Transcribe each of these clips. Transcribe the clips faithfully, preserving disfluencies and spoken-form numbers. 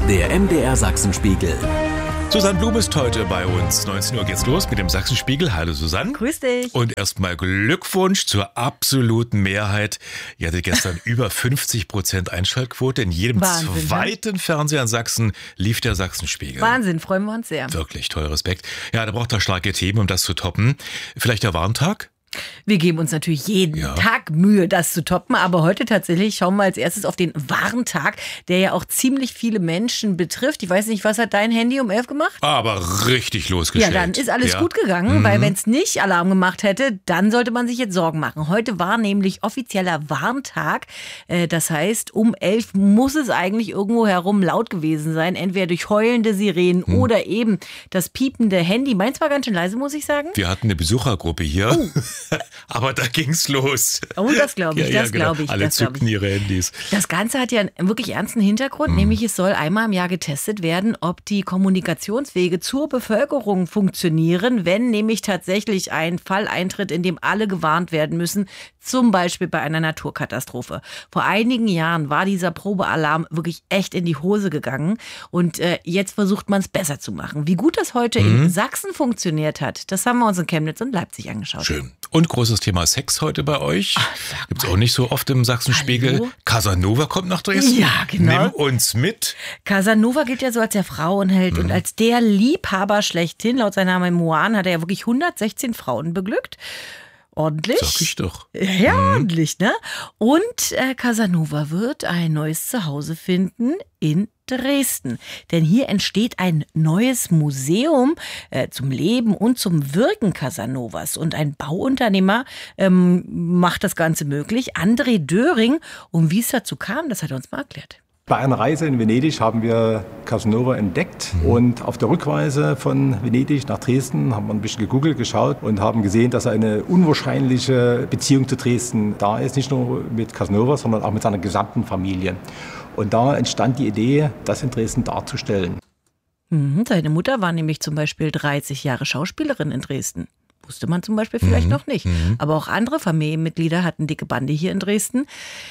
Der M D R Sachsenspiegel. Susanne Blum ist heute bei uns. neunzehn Uhr geht's los mit dem Sachsenspiegel. Hallo Susanne. Grüß dich. Und erstmal Glückwunsch zur absoluten Mehrheit. Ihr hattet gestern über fünfzig Prozent Einschaltquote. In jedem Wahnsinn, zweiten ne? Fernseher in Sachsen lief der Sachsenspiegel. Wahnsinn, freuen wir uns sehr. Wirklich, toll, Respekt. Ja, da braucht er starke Themen, um das zu toppen. Vielleicht der Warntag? Wir geben uns natürlich jeden Ja. Tag Mühe, das zu toppen. Aber heute tatsächlich schauen wir als erstes auf den Warntag, der ja auch ziemlich viele Menschen betrifft. Ich weiß nicht, was hat dein Handy um elf gemacht? Aber richtig losgestellt. Ja, dann ist alles Ja. gut gegangen, Mhm. weil wenn es nicht Alarm gemacht hätte, dann sollte man sich jetzt Sorgen machen. Heute war nämlich offizieller Warntag. Äh, Das heißt, um elf muss es eigentlich irgendwo herum laut gewesen sein. Entweder durch heulende Sirenen Hm. oder eben das piepende Handy. Meins war ganz schön leise, muss ich sagen. Wir hatten eine Besuchergruppe hier, aber da ging's los. Oh, das glaube ich, Ja, ja, das genau. glaube ich. Alle das glaub ich. zückten ihre Handys. Das Ganze hat ja einen wirklich ernsten Hintergrund, Mhm. nämlich es soll einmal im Jahr getestet werden, ob die Kommunikationswege zur Bevölkerung funktionieren, wenn nämlich tatsächlich ein Fall eintritt, in dem alle gewarnt werden müssen, zum Beispiel bei einer Naturkatastrophe. Vor einigen Jahren war dieser Probealarm wirklich echt in die Hose gegangen und äh, jetzt versucht man es besser zu machen. Wie gut das heute Mhm. in Sachsen funktioniert hat, das haben wir uns in Chemnitz und Leipzig angeschaut. Schön. Und großes Thema Sex heute bei euch. sag Gibt's mal. auch nicht so oft im Sachsenspiegel. Hallo? Casanova kommt nach Dresden. Ja, genau. Nimm uns mit. Casanova gilt ja so als der Frauenheld und als der Liebhaber schlechthin. Laut seiner Memoiren hat er ja wirklich hundertsechzehn Frauen beglückt. Ordentlich. Sag ich doch. Ja, ja, ordentlich, ne? Und äh, Casanova wird ein neues Zuhause finden in Dresden. Denn hier entsteht ein neues Museum äh, zum Leben und zum Wirken Casanovas. Und ein Bauunternehmer ähm, macht das Ganze möglich, André Döring. Und wie es dazu kam, das hat er uns mal erklärt. Bei einer Reise in Venedig haben wir Casanova entdeckt und auf der Rückreise von Venedig nach Dresden haben wir ein bisschen gegoogelt, geschaut und haben gesehen, dass eine unwahrscheinliche Beziehung zu Dresden da ist, nicht nur mit Casanova, sondern auch mit seiner gesamten Familie. Und da entstand die Idee, das in Dresden darzustellen. Mhm, seine Mutter war nämlich zum Beispiel dreißig Jahre Schauspielerin in Dresden. Wusste man zum Beispiel vielleicht noch nicht. Aber auch andere Familienmitglieder hatten dicke Bande hier in Dresden.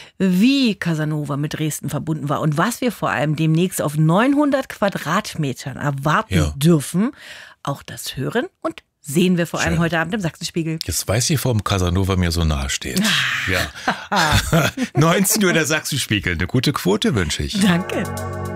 Wie Casanova mit Dresden verbunden war und was wir vor allem demnächst auf neunhundert Quadratmetern erwarten Ja. dürfen, auch das hören und sehen wir vor allem Schön. heute Abend im Sachsenspiegel. Jetzt weiß ich, warum Casanova mir so nahe steht. Ja. neunzehn Uhr der Sachsenspiegel. Eine gute Quote wünsche ich. Danke.